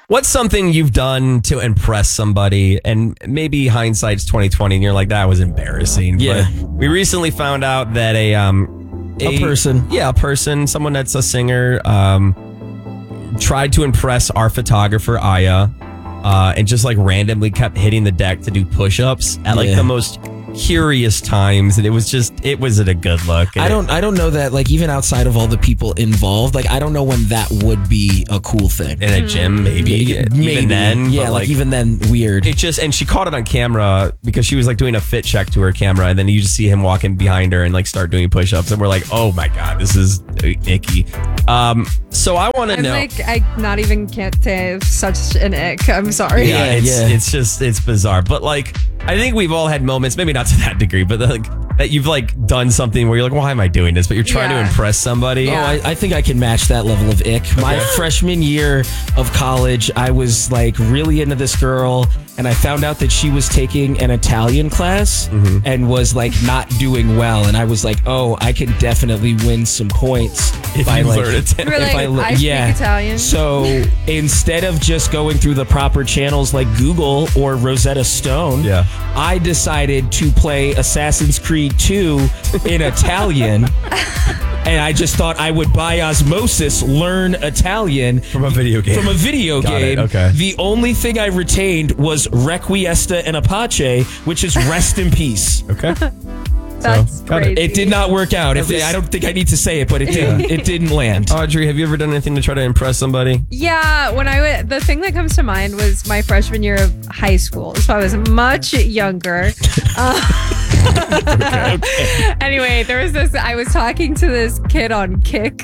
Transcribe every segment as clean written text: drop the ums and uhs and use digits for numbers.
What's something you've done to impress somebody, and maybe hindsight's 2020, and you're like, that was embarrassing. Yeah. But we recently found out that a person, someone that's a singer, tried to impress our photographer Aya, and just like randomly kept hitting the deck to do push-ups at like the most curious times, and it wasn't a good look. I don't know that, like, even outside of all the people involved, like, I don't know when that would be a cool thing. In a gym, maybe. Even then. Yeah, like even then, weird. And she caught it on camera because she was like doing a fit check to her camera, and then you just see him walking behind her and like start doing push-ups, and we're like, oh my God, this is icky. So I want to know. I not even can't say such an ick. I'm sorry. Yeah, it's bizarre. But like, I think we've all had moments, maybe not to that degree, but like that you've like done something where you're like, why am I doing this? But you're trying to impress somebody. Yeah. I think I can match that level of ick. My freshman year of college, I was like really into this girl, and I found out that she was taking an Italian class and was like not doing well. And I was like, oh, I can definitely win some points If by you like, learn Italian. I speak Italian. So instead of just going through the proper channels like Google or Rosetta Stone, I decided to play Assassin's Creed 2 in Italian. And I just thought I would, by osmosis, learn Italian From a video game. Got it, okay. The only thing I retained was Requiesta and Apache, which is rest in peace. Okay. That's crazy. It did not work out. I don't think I need to say it, but it did. It didn't land. Audrey, have you ever done anything to try to impress somebody? Yeah, the thing that comes to mind was my freshman year of high school. So I was much younger. Anyway, there was I was talking to this kid on Kick.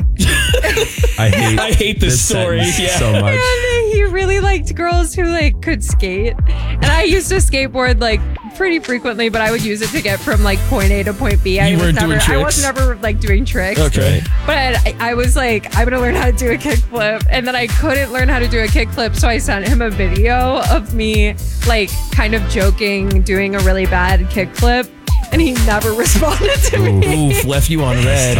I hate this story so much. And he really liked girls who like could skate. And I used to skateboard like pretty frequently, but I would use it to get from like point A to point B. You weren't doing tricks? I was never like doing tricks. Okay. But I was like, I'm going to learn how to do a kickflip. And then I couldn't learn how to do a kickflip. So I sent him a video of me like kind of joking, doing a really bad kickflip. And he never responded to me. Oof, left you on red.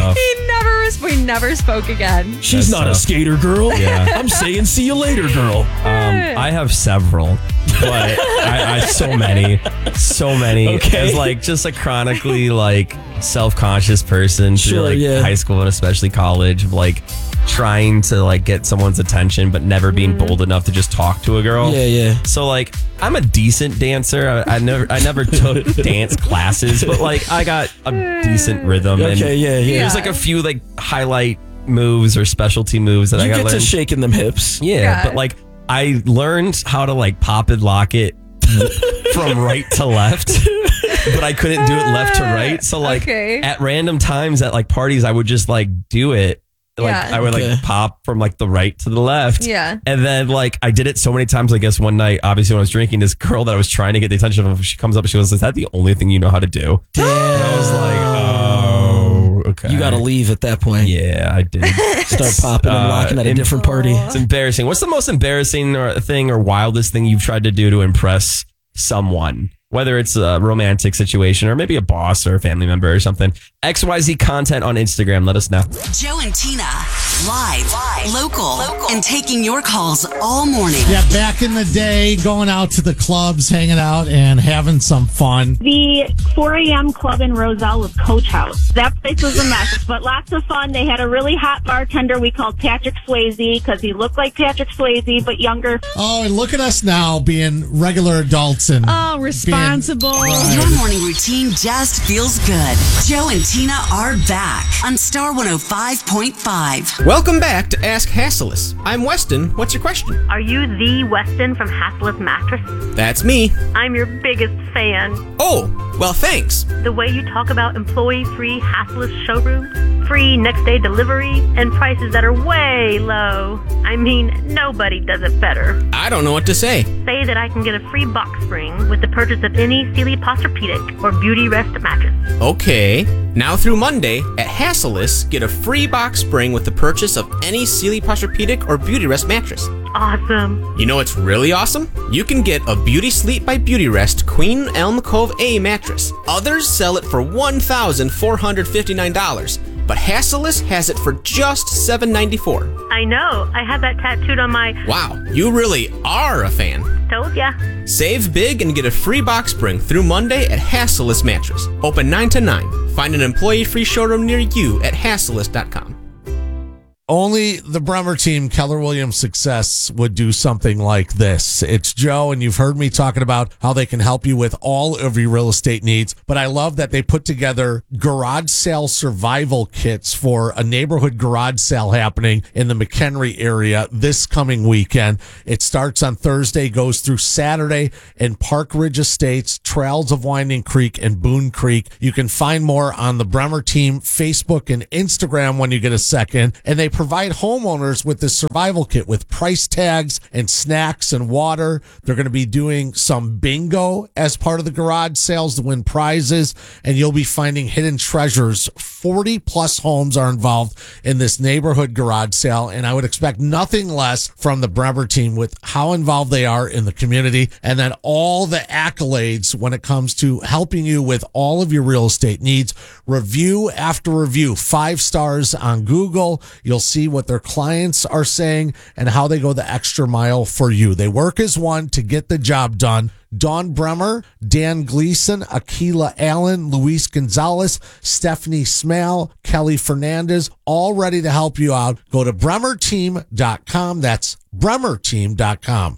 We never spoke again. She's not a skater girl. Yeah. I'm saying see you later, girl. I have several, but I so many. Okay. As like just a chronically like self-conscious person through high school and especially college, of like trying to like get someone's attention but never being bold enough to just talk to a girl. Yeah. So like I'm a decent dancer. I never took dance classes, but like I got a decent rhythm. Okay, and there's like a few like highlight moves or specialty moves that I got to learned. shaking them hips. Yeah, but like I learned how to like pop and lock it from right to left, but I couldn't do it left to right. So like at random times at like parties, I would just like do it. Like I would like pop from like the right to the left. Yeah. And then like I did it so many times, I guess one night, obviously when I was drinking, this girl that I was trying to get the attention of, she comes up and she goes, is that the only thing you know how to do? Damn. And I was like, oh, okay. You got to leave at that point. Yeah, I did. Start popping and locking at a different party. It's embarrassing. What's the most embarrassing thing or wildest thing you've tried to do to impress someone? Whether it's a romantic situation or maybe a boss or a family member or something. XYZ content on Instagram. Let us know. Joe and Tina, live, local, and taking your calls all morning. Yeah, back in the day, going out to the clubs, hanging out, and having some fun. The 4 a.m. club in Roselle was Coach House. That place was a mess, but lots of fun. They had a really hot bartender we called Patrick Swayze because he looked like Patrick Swayze, but younger. Oh, and look at us now being regular adults and responsible. Your morning routine just feels good. Joe and Tina are back on Star 105.5. Welcome back to Ask Hassellus. I'm Weston. What's your question? Are you the Weston from Hassellus Mattress? That's me. I'm your biggest fan. Oh, well, thanks. The way you talk about employee-free Hassellus showrooms, free next-day delivery, and prices that are way low. I mean, nobody does it better. I don't know what to say. Say that I can get a free box spring with the purchase of any Sealy Posturepedic or Beauty Rest mattress. Okay. Now through Monday, at Hassellus, get a free box spring with the purchase of any Sealy Posturepedic or Beauty Rest mattress. Awesome. You know what's really awesome? You can get a Beauty Sleep by Beauty Rest Queen Elm Cove A mattress. Others sell it for $1,459. but Hassellus has it for just $7.94. I know. I had that tattooed on my... Wow, you really are a fan. Told ya. Save big and get a free box spring through Monday at Hassellus Mattress. Open 9 to 9. Find an employee-free showroom near you at hassellus.com. Only the Bremer team, Keller Williams Success, would do something like this. It's Joe, and you've heard me talking about how they can help you with all of your real estate needs. But I love that they put together garage sale survival kits for a neighborhood garage sale happening in the McHenry area this coming weekend. It starts on Thursday, goes through Saturday in Park Ridge Estates, Trails of Winding Creek, and Boone Creek. You can find more on the Bremer team Facebook and Instagram when you get a second. And they provide homeowners with this survival kit with price tags and snacks and water. They're going to be doing some bingo as part of the garage sales to win prizes, and you'll be finding hidden treasures. 40 plus homes are involved in this neighborhood garage sale, and I would expect nothing less from the Bremer team with how involved they are in the community, and then all the accolades when it comes to helping you with all of your real estate needs. Review after review, 5 stars on Google. You'll see what their clients are saying and how they go the extra mile for you. They work as one to get the job done. Dawn Bremer, Dan Gleason, Akila Allen, Luis Gonzalez, Stephanie Smale, Kelly Fernandez, all ready to help you out. Go to bremerteam.com. That's bremerteam.com.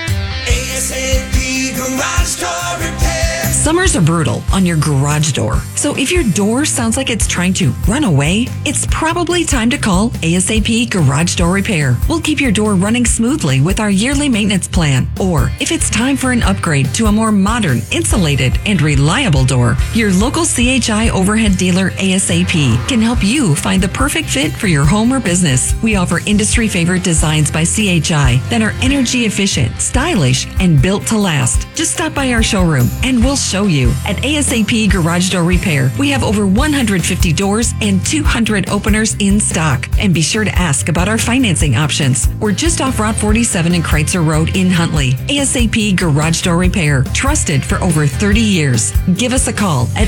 ASAP Garage Door Repair. Summers are brutal on your garage door. So if your door sounds like it's trying to run away, it's probably time to call ASAP Garage Door Repair. We'll keep your door running smoothly with our yearly maintenance plan. Or if it's time for an upgrade to a more modern, insulated, and reliable door, your local CHI overhead dealer ASAP can help you find the perfect fit for your home or business. We offer industry favorite designs by CHI that are energy efficient, stylish, and built to last. Just stop by our showroom and we'll show you. At ASAP Garage Door Repair, we have over 150 doors and 200 openers in stock. And be sure to ask about our financing options. We're just off Route 47 and Kreitzer Road in Huntley. ASAP Garage Door Repair, trusted for over 30 years. Give us a call at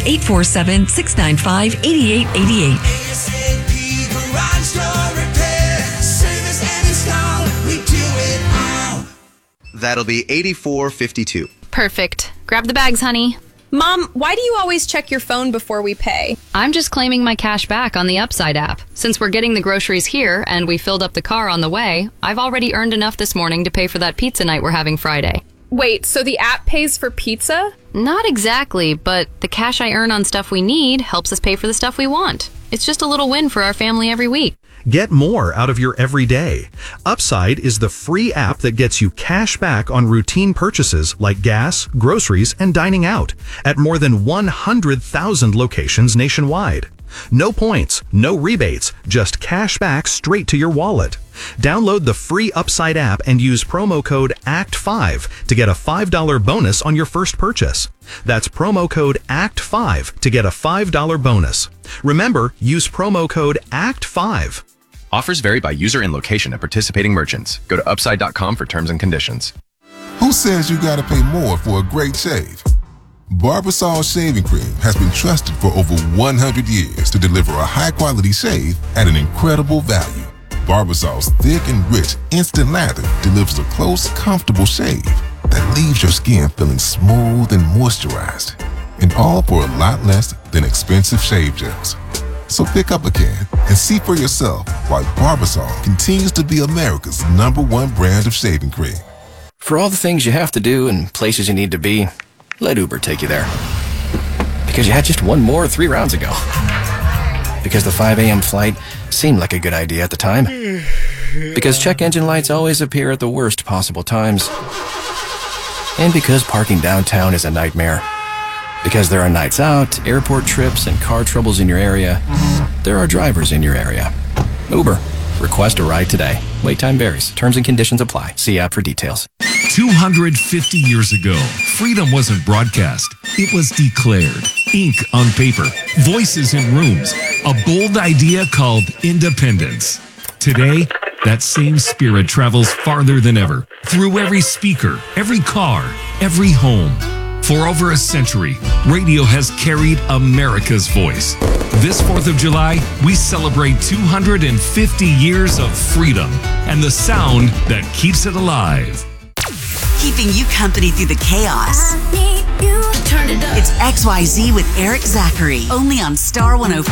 847-695-8888. ASAP Garage Door Repair. Service and install, we do it all. That'll be $84.52. Perfect. Grab the bags, honey. Mom, why do you always check your phone before we pay? I'm just claiming my cash back on the Upside app. Since we're getting the groceries here and we filled up the car on the way, I've already earned enough this morning to pay for that pizza night we're having Friday. Wait, so the app pays for pizza? Not exactly, but the cash I earn on stuff we need helps us pay for the stuff we want. It's just a little win for our family every week. Get more out of your everyday. Upside is the free app that gets you cash back on routine purchases like gas, groceries, and dining out at more than 100,000 locations nationwide. No points, no rebates, just cash back straight to your wallet. Download the free Upside app and use promo code ACT5 to get a $5 bonus on your first purchase. That's promo code ACT5 to get a $5 bonus. Remember, use promo code ACT5. Offers vary by user and location at participating merchants. Go to upside.com for terms and conditions. Who says you gotta pay more for a great shave? Barbasol Shaving Cream has been trusted for over 100 years to deliver a high-quality shave at an incredible value. Barbasol's thick and rich instant lather delivers a close, comfortable shave that leaves your skin feeling smooth and moisturized, and all for a lot less than expensive shave gels. So pick up a can and see for yourself why Barbasol continues to be America's #1 brand of shaving cream. For all the things you have to do and places you need to be, let Uber take you there. Because you had just one more 3 rounds ago. Because the 5 a.m. flight seemed like a good idea at the time. Because check engine lights always appear at the worst possible times. And because parking downtown is a nightmare. Because there are nights out, airport trips, and car troubles in your area, there are drivers in your area. Uber. Request a ride today. Wait time varies. Terms and conditions apply. See app for details. 250 years ago, freedom wasn't broadcast. It was declared. Ink on paper. Voices in rooms. A bold idea called independence. Today, that same spirit travels farther than ever. Through every speaker, every car, every home. For over a century, radio has carried America's voice. This 4th of July, we celebrate 250 years of freedom and the sound that keeps it alive. Keeping you company through the chaos. It's XYZ with Eric Zachary, only on Star 105.